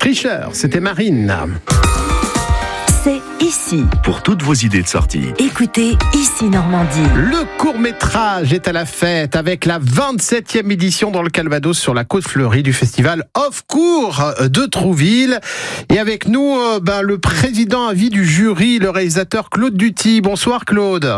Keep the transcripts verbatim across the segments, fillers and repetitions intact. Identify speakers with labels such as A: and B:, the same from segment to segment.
A: Tricheur, c'était Marine.
B: C'est ici.
C: Pour toutes vos idées de sortie.
B: Écoutez Ici Normandie.
A: Le court-métrage est à la fête avec la vingt-septième édition dans le Calvados sur la côte fleurie du festival Off Court de Trouville. Et avec nous, euh, ben, le président à vie du jury, le réalisateur Claude Duty. Bonsoir Claude.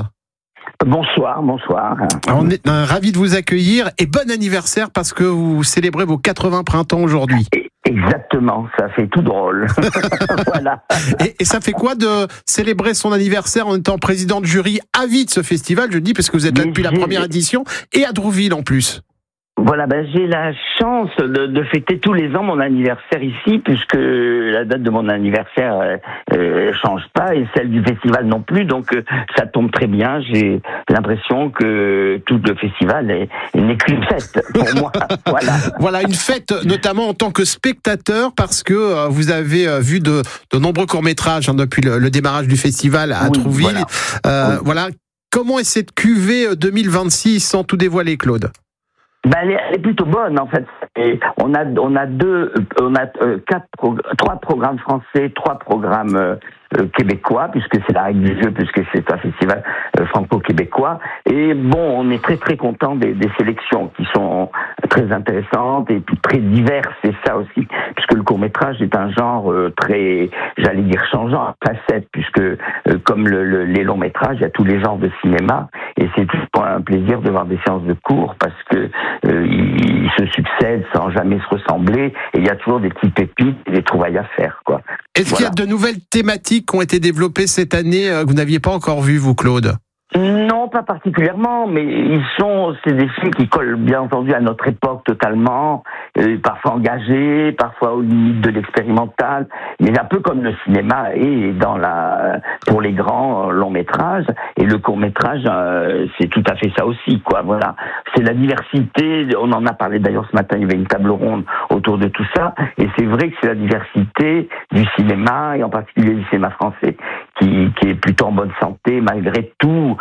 D: Bonsoir, bonsoir.
A: On est euh, ravis de vous accueillir et bon anniversaire parce que vous célébrez vos quatre-vingts printemps aujourd'hui.
D: Exactement, ça fait tout drôle. Voilà.
A: Et, et ça fait quoi de célébrer son anniversaire en étant président de jury à vie de ce festival, je dis, parce que vous êtes là depuis la première édition et à Trouville en plus.
D: Voilà, ben j'ai la chance de, de fêter tous les ans mon anniversaire ici, puisque la date de mon anniversaire euh, euh, change pas et celle du festival non plus, donc euh, ça tombe très bien. J'ai l'impression que tout le festival est, n'est qu'une fête pour moi. Voilà.
A: Voilà, une fête notamment en tant que spectateur, parce que euh, vous avez euh, vu de, de nombreux courts-métrages hein, depuis le, le démarrage du festival à oui, Trouville. Voilà. Euh, oui. voilà. Comment est cette cuvée deux mille vingt-six sans tout dévoiler, Claude ?
D: Ben elle, est, elle est plutôt bonne en fait. Et on a on a deux on a euh, quatre prog- trois programmes français, trois programmes euh, euh, québécois puisque c'est la règle du jeu, puisque c'est un festival euh, franco-québécois. Et bon, on est très très content des, des sélections qui sont très intéressantes et puis très diverses. C'est ça aussi, puisque le court métrage est un genre euh, très, j'allais dire changeant à facettes, puisque euh, comme le, le, les longs métrages, il y a tous les genres de cinéma et c'est toujours un plaisir de voir des séances de cours parce que Euh, ils, ils se succèdent sans jamais se ressembler et il y a toujours des petites pépites et des trouvailles à faire, quoi.
A: Est-ce voilà. qu'il y a de nouvelles thématiques qui ont été développées cette année euh, que vous n'aviez pas encore vues, vous, Claude ?
D: Non, pas particulièrement, mais ils sont, c'est des films qui collent bien entendu à notre époque totalement, euh, parfois engagés, parfois aux limites de l'expérimental, mais un peu comme le cinéma est dans la, pour les grands longs métrages, et le court métrage, euh, c'est tout à fait ça aussi, quoi, voilà. C'est la diversité, on en a parlé d'ailleurs ce matin, il y avait une table ronde autour de tout ça, et c'est vrai que c'est la diversité du cinéma, et en particulier du cinéma français, qui, qui est plutôt en bonne santé, malgré tout.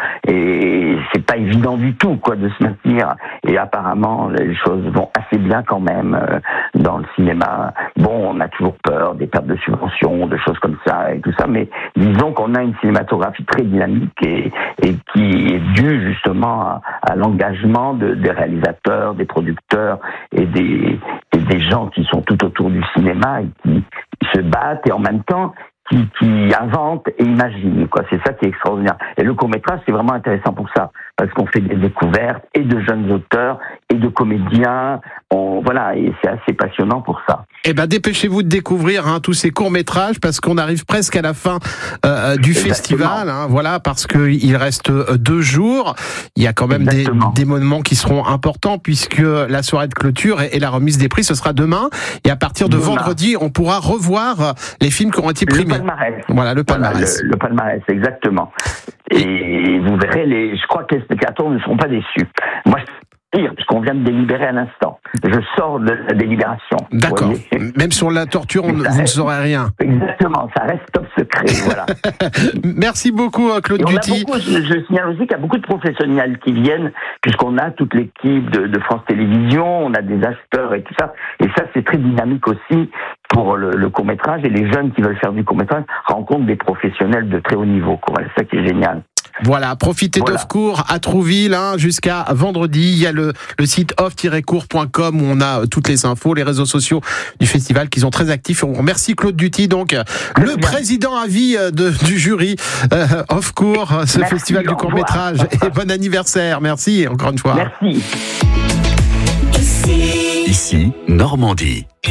D: Et c'est pas évident du tout, quoi, de se maintenir. Et apparemment, les choses vont assez bien quand même euh, dans le cinéma. Bon, on a toujours peur des pertes de subventions, de choses comme ça et tout ça, mais disons qu'on a une cinématographie très dynamique et, et qui est due justement à, à l'engagement de, des réalisateurs, des producteurs et des, et des gens qui sont tout autour du cinéma et qui se battent et en même temps Qui, qui invente et imagine, quoi. C'est ça qui est extraordinaire. Et le court-métrage, c'est vraiment intéressant pour ça. Parce qu'on fait des découvertes et de jeunes auteurs et de comédiens. On, voilà, et c'est assez passionnant pour ça.
A: Eh ben, dépêchez-vous de découvrir hein, tous ces courts-métrages parce qu'on arrive presque à la fin euh, du Exactement. festival. Hein, voilà, parce que il reste deux jours. Il y a quand même des, des moments qui seront importants puisque la soirée de clôture et, et la remise des prix, ce sera demain. Et à partir de demain. vendredi, on pourra revoir les films qui auront été primés.
D: Le palmarès.
A: Voilà, le palmarès.
D: Voilà, le, le palmarès, exactement. Et vous verrez, les, je crois que les spectateurs ne seront pas déçus. Moi, je dire, puisqu'on vient de délibérer à l'instant. Je sors de la délibération.
A: D'accord. Même sur la torture, on, vous reste, ne saurez rien.
D: Exactement, ça reste top secret. Voilà.
A: Merci beaucoup, Claude Duty.
D: Beaucoup, je, je signale aussi qu'il y a beaucoup de professionnels qui viennent, puisqu'on a toute l'équipe de, de France Télévisions, on a des acteurs et tout ça. Et ça, c'est très dynamique aussi pour le, le court-métrage. Et les jeunes qui veulent faire du court-métrage rencontrent des professionnels de très haut niveau. Quoi. C'est ça qui est génial.
A: Voilà, profitez voilà. d'Off Court à Trouville hein, jusqu'à vendredi. Il y a le, le site off tiret court point com où on a toutes les infos, les réseaux sociaux du festival qui sont très actifs. On remercie Claude Duty, donc très le bien. président à vie de, du jury euh, Off Court, ce Merci, festival du court-métrage. Et bon anniversaire. Merci encore une fois.
D: Merci.
C: Ici, Normandie.